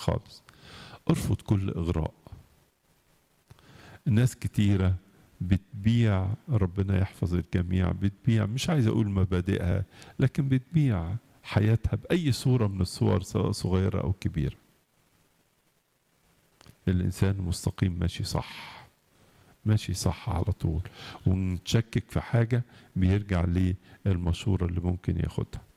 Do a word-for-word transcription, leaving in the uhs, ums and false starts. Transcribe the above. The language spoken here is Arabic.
خالص. ارفض كل إغراء. الناس كتيرة بتبيع، ربنا يحفظ الجميع، بتبيع، مش عايز أقول مبادئها، لكن بتبيع حياتها بأي صورة من الصور سواء صغيرة أو كبيرة. الإنسان المستقيم ماشي صح، ماشي صح على طول، ونتشكك في حاجة بيرجع للمشورة اللي ممكن ياخدها.